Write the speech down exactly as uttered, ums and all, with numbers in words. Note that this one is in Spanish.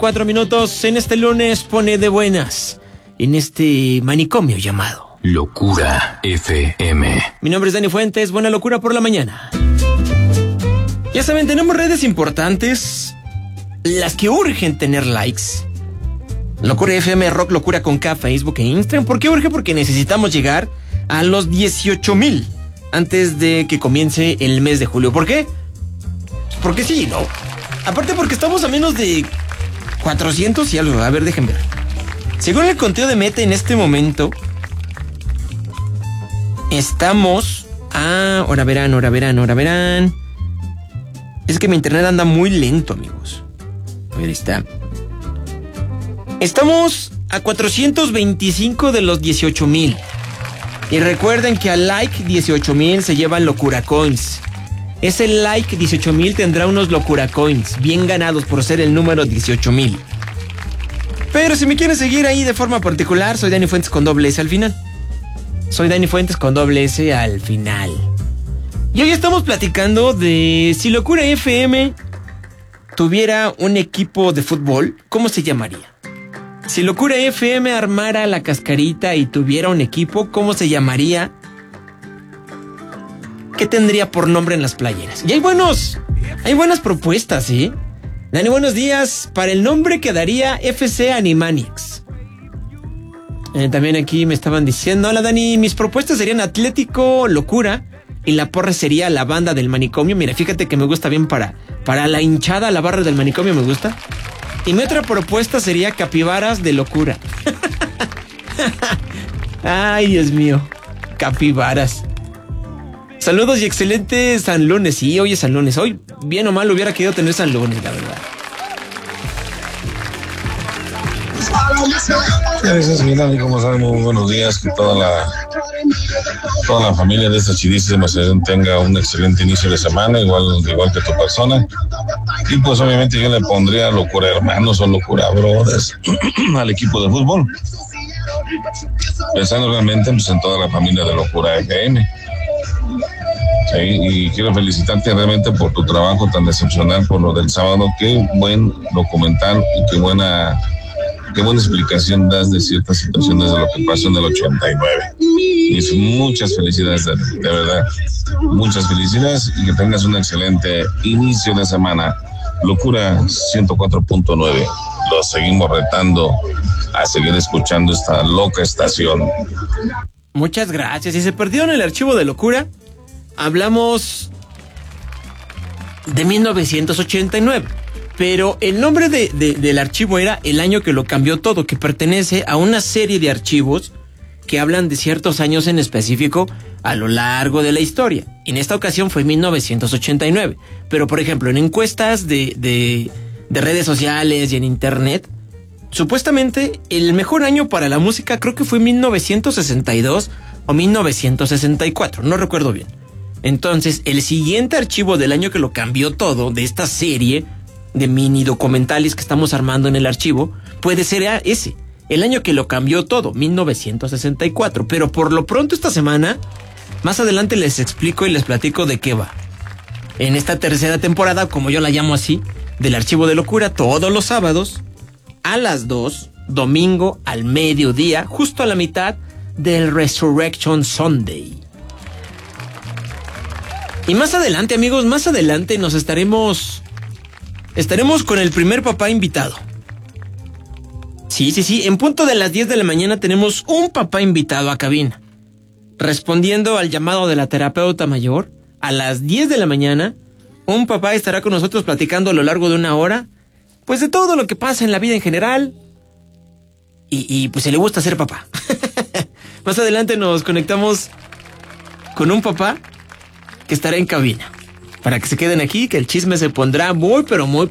cuatro minutos en este lunes pone de buenas en este manicomio llamado Locura F M. Mi nombre es Dani Fuentes, buena locura por la mañana. Ya saben, tenemos redes importantes, las que urgen tener likes. Locura F M, Rock Locura con K, Facebook e Instagram. ¿Por qué urge? Porque necesitamos llegar a los dieciocho mil antes de que comience el mes de julio. ¿Por qué? Porque sí, ¿no? Aparte porque estamos a menos de cuatrocientos y algo. A ver, dejen ver. Según el conteo de Meta en este momento, estamos a... Ahora verán, ahora verán, ahora verán. Es que mi internet anda muy lento, amigos. A ver, está. Estamos a cuatrocientos veinticinco de los dieciocho mil. Y recuerden que al like dieciocho mil se llevan Locura Coins. Ese like dieciocho mil tendrá unos Locura Coins bien ganados por ser el número dieciocho mil. Pero si me quieren seguir ahí de forma particular, soy Dani Fuentes con doble S al final. Soy Dani Fuentes con doble S al final. Y hoy estamos platicando de si Locura F M tuviera un equipo de fútbol, ¿cómo se llamaría? Si Locura F M armara la cascarita y tuviera un equipo, ¿cómo se llamaría? ¿Qué tendría por nombre en las playeras? Y hay buenos, hay buenas propuestas, ¿sí? Dani, buenos días. Para el nombre quedaría F C Animaniacs. Eh, también aquí me estaban diciendo, hola Dani, mis propuestas serían Atlético Locura y la porra sería la banda del manicomio. Mira, fíjate que me gusta bien para, para la hinchada, la barra del manicomio me gusta. Y mi otra propuesta sería Capibaras de Locura. Ay, Dios mío. Capibaras. Saludos y excelente San Lunes. Sí, hoy es San Lunes. Hoy, bien o mal, hubiera querido tener San Lunes, la verdad. Gracias, mi Dani, como saben, muy buenos días. Que toda la, toda la familia de esta chidísima sesión tenga un excelente inicio de semana, igual, igual que tu persona. Y pues obviamente yo le pondría Locura Hermanos o Locura Brothers al equipo de fútbol. Pensando realmente pues, en toda la familia de Locura F M. Sí, y quiero felicitarte realmente por tu trabajo tan excepcional por lo del sábado. Qué buen documental y qué buena... Qué buena explicación das de ciertas situaciones de lo que pasó en el ochenta y nueve. Y muchas felicidades, de, de verdad. Muchas felicidades y que tengas un excelente inicio de semana. Locura ciento cuatro punto nueve. Los seguimos retando a seguir escuchando esta loca estación. Muchas gracias. Si se perdieron el archivo de Locura, hablamos de mil novecientos ochenta y nueve. Pero el nombre de, de, del archivo era El año que lo cambió todo, que pertenece a una serie de archivos que hablan de ciertos años en específico a lo largo de la historia. En esta ocasión fue mil novecientos ochenta y nueve. Pero, por ejemplo, en encuestas de, de, de redes sociales y en internet, supuestamente el mejor año para la música creo que fue mil novecientos sesenta y dos o mil novecientos sesenta y cuatro, no recuerdo bien. Entonces, el siguiente archivo del año que lo cambió todo, de esta serie de mini documentales que estamos armando en el archivo, puede ser ese, el año que lo cambió todo, mil novecientos sesenta y cuatro. Pero por lo pronto esta semana, más adelante les explico y les platico de qué va. En esta tercera temporada, como yo la llamo así, del Archivo de Locura, todos los sábados, a las dos, domingo al mediodía, justo a la mitad del Resurrection Sunday. Y más adelante, amigos, más adelante nos estaremos... Estaremos con el primer papá invitado. Sí, sí, sí. En punto de las diez de la mañana tenemos un papá invitado a cabina. Respondiendo al llamado de la terapeuta mayor, a las diez de la mañana, un papá estará con nosotros platicando a lo largo de una hora, pues de todo lo que pasa en la vida en general. Y, y pues se le gusta ser papá. Más adelante nos conectamos con un papá que estará en cabina. Para que se queden aquí, que el chisme se pondrá muy, pero muy